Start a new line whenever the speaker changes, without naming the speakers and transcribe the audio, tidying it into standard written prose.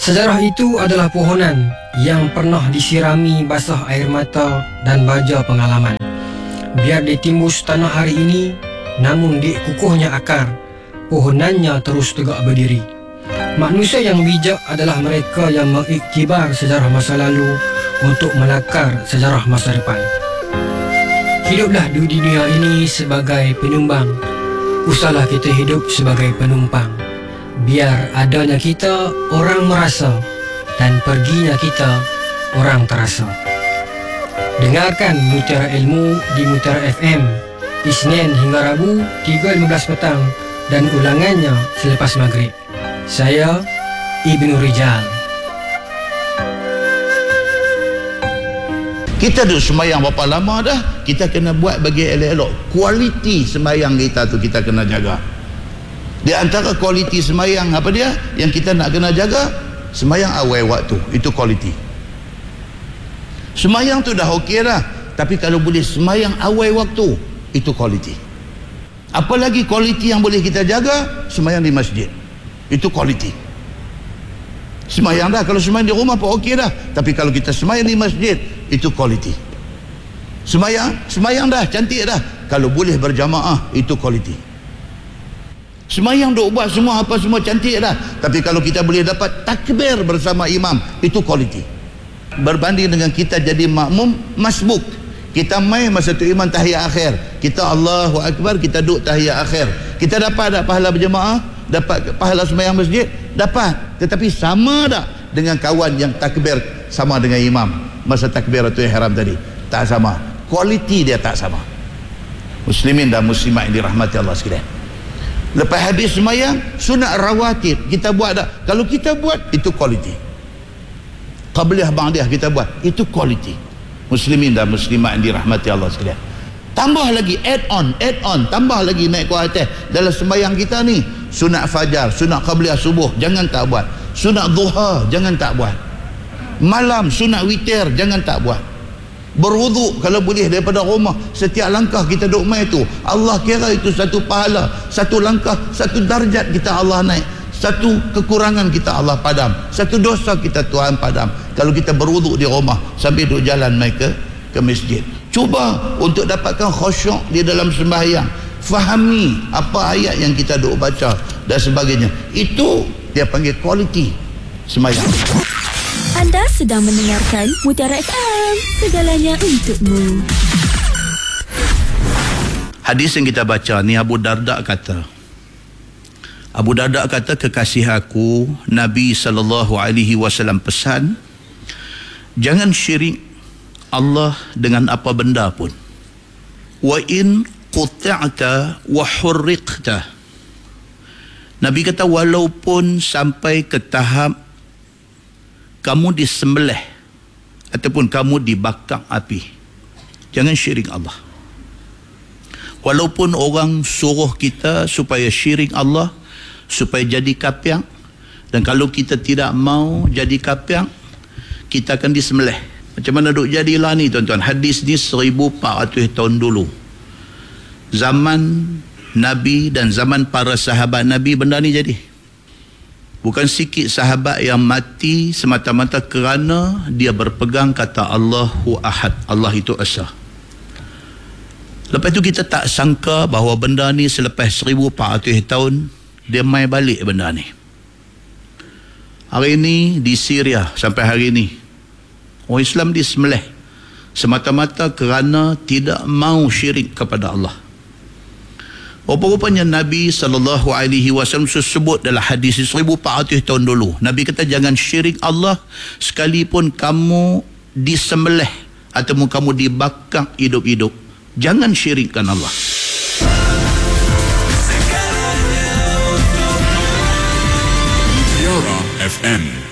Sejarah itu adalah pohonan yang pernah disirami basah air mata dan baja pengalaman. Biar ditimbus tanah hari ini, namun di kukuhnya akar, pohonannya terus tegak berdiri. Manusia yang bijak adalah mereka yang mengiktibar sejarah masa lalu untuk melakar sejarah masa depan. Hiduplah di dunia ini sebagai penyumbang, usahlah kita hidup sebagai penumpang. Biar adanya kita, orang merasa, dan perginya kita, orang terasa. Dengarkan Mutiara Ilmu di Mutiara FM, Isnin hingga Rabu 3.15 petang dan ulangannya selepas maghrib. Saya Ibnu Rijal.
Kita duduk sembahyang berapa lama dah, kita kena buat bagi elok-elok. Kualiti sembahyang kita tu kita kena jaga. Di antara kualiti sembahyang apa dia yang kita nak kena jaga? Sembahyang awal waktu, itu kualiti. Sembahyang tu dah okey dah, tapi kalau boleh sembahyang awal waktu, itu kualiti. Apa lagi kualiti yang boleh kita jaga? Sembahyang di masjid, itu kualiti. Sembahyang dah, kalau sembahyang di rumah pun okey dah, tapi kalau kita sembahyang di masjid, itu kualiti. Sembahyang dah, cantik dah, kalau boleh berjamaah, itu kualiti. Sembahyang duk buat semua apa semua cantik dah, tapi kalau kita boleh dapat takbir bersama imam, itu kualiti. Berbanding dengan kita jadi makmum masbuk, kita main masa tu imam tahiyat akhir, kita Allahu Akbar, kita duduk tahiyat akhir, kita dapat tak pahala berjamaah, dapat pahala sembahyang masjid? Dapat, tetapi sama tak dengan kawan yang takbir sama dengan imam masa takbiratul ihram tadi? Tak sama, kualiti dia tak sama. Muslimin dan muslimat yang dirahmati Allah sekalian, lepas habis sembahyang sunat rawatib kita buat tak? Kalau kita buat, itu kualiti. Qabliyah ba'diyah kita buat, itu kualiti. Muslimin dan muslimat yang dirahmati Allah sekalian, tambah lagi add on, tambah lagi naik ke atas dalam sembahyang kita ni. Sunat fajar, sunat qabliyah subuh, jangan tak buat. Sunat duha, jangan tak buat. Malam sunat witir, jangan tak buat. Berwuduk kalau boleh daripada rumah, setiap langkah kita duk mai tu, Allah kira itu satu pahala, satu langkah, satu darjat kita Allah naik, satu kekurangan kita Allah padam, satu dosa kita Tuhan padam. Kalau kita berwuduk di rumah sambil duk jalan mai ke masjid, cuba untuk dapatkan khusyuk di dalam sembahyang, fahami apa ayat yang kita duk baca dan sebagainya. Itu dia panggil kualiti sembahyang.
Anda sedang mendengarkan Mutiara FM, segalanya untukmu.
Hadis yang kita baca ni, Abu Darda kata, kekasih aku Nabi SAW pesan, jangan syirik Allah dengan apa benda pun. Wa in quta'ta wa hurriqta. Nabi kata walaupun sampai ke tahap kamu disembelih ataupun kamu dibakar api, jangan syirik Allah. Walaupun orang suruh kita supaya syirik Allah, supaya jadi kapiang, dan kalau kita tidak mau jadi kapiang, kita akan disembelih. Macam mana duk jadilah ni tuan-tuan? Hadis ni 1400 tahun dulu, zaman Nabi dan zaman para sahabat Nabi, benda ni jadi. Bukan sikit sahabat yang mati semata-mata kerana dia berpegang kata Allahu Ahad, Allah itu Esa. Lepas tu kita tak sangka bahawa benda ni selepas 1400 tahun dia mai balik benda ni. Hari ni di Syria sampai hari ni orang Islam disembelih semata-mata kerana tidak mau syirik kepada Allah. Rupa-rupanya Nabi SAW sebut dalam hadis 1400 tahun dulu, Nabi kata jangan syirik Allah sekalipun kamu disembelih ataupun kamu dibakar hidup-hidup, jangan syirikkan Allah.
Mutiara FM.